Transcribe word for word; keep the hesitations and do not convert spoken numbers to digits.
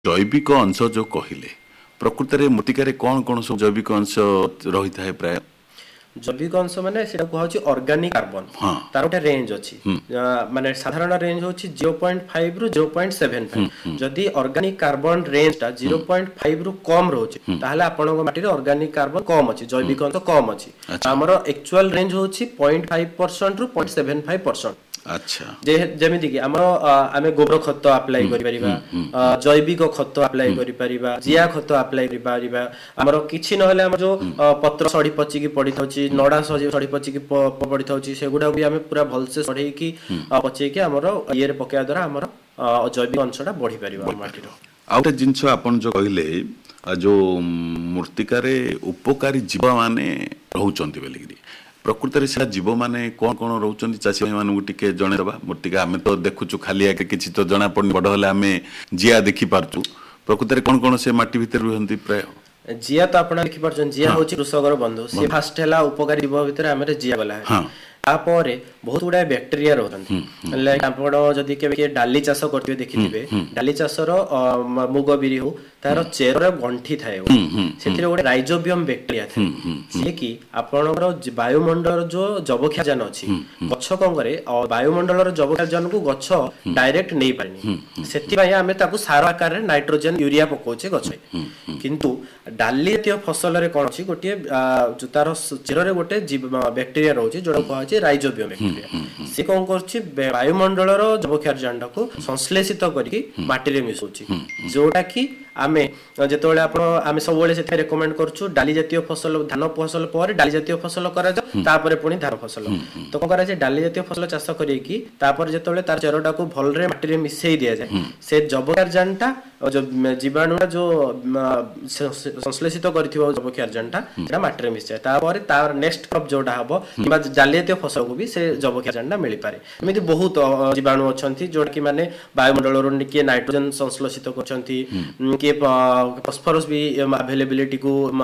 जैविक अंश जो कहले प्रकृत में मृत्तिकार कौन कौन सब जैविक अंश रही था प्राय जैविक अंश माने सेटा कहउछि ऑर्गेनिक कार्बन हाँ तार गोटे रेंज अछि माने साधारण रेंज होछि zero point five रु zero point seven five जदि ऑर्गेनिक कार्बन रेंज ता zero point five रु कम रहउछि ताहले आपन को माटी रे ऑर्गेनिक कार्बन कम अछि जैविक अंश कम अछि हमरो एक्चुअल रेंज होछि zero point five percent रु zero point seven five percent अच्छा जे जेमिति कि हमरो आमे गोबर खत अप्लाई करि परिबा जैविक खत अप्लाई करि परिबा जिया खत अप्लाई करि परिबा हमरो किछि नहले हम जो पत्र सड़ी पची की पड़ी थाउची नडा सड़ी पची की पड़ी थाउची सेगुडा भी हमें पूरा भल से सड़ी की पची की हमरो ये रे पकेया द्वारा हमरो जैविक अंशटा बढ़ी परिबा माटी रो आउटे जिंस आपन जो कहले जो मृत्तिकारे उपकारी जीव माने रहउचंती बेलिगिरी प्रकृत में से जीव माने कौन कौन रोचंती चाषी भाई मानू टिके जणे दबा मृत्तिका आमे तो देखुछु खाली आके किछि तो जना पड़ बड हले आमे जिया देखि पारछु प्रकृत में कौन कौन से माटी भीतर रहंती प्राय जिया तो आपण देखि पारछन जिया होछि कृषकर बंधु से फास्ट हैला उपकारी जीव भीतर आमे जिया गला है हां तापरे बहुत गुडा बैक्टीरिया रहथन लाइक आपण जदी के के डाली चाष करथिबे देखिथिबे डाली चाषर मुग बिरी हो तार चेर गंठी थाए सेथिरे गोटे राइजोबियम बैक्टीरिया थाए जे कि आपणकर वायुमंडल जो जबख्याजन अछि गछ कोन करे वायुमंडलर जबख्याजन को गछ डायरेक्ट नै पारनी सेति भाई हमें ताकू सार आकार रे नाइट्रोजन यूरिया पकोचे गछ किंतु डाली जातीय फसल रे कोन अछि गोटे जो तार चेर रे गोटे बैक्टीरिया रहउछि जोडा कहै छै राइजोबियम बैक्टीरिया से कोन करछि वायुमंडलर जबख्याजन को संश्लेषित करके माटी रे मिसौछि जोडा कि आमे जेतोले आपण आमे सबोले से रेकमेंड करछु डाली जातीय फसल धान फसल पर डाली जातीय फसल करा जा तापर पुनी धान फसल तो कोन करा जे डाली जातीय फसल चाष करी की तापर जेतोले तार चेरोटा को भल रे माटी रे मिसई दिया जाय से जबख्याजनटा जो जीवाणुटा जो संश्लेषित करथिबो जबख्याजनटा सेटा माटी रे मिस जाय तापर तार नेक्स्ट क्रॉप जोटा हबो किबा डाली जातीय फसल को भी से जबख्याजनटा मिली पारे एमिति बहुत जीवाणु अछंती जोड की माने वायुमंडल रो निके नाइट्रोजन संश्लेषित करछंती के फॉस्फोरस भी अवेलेबिलिटी को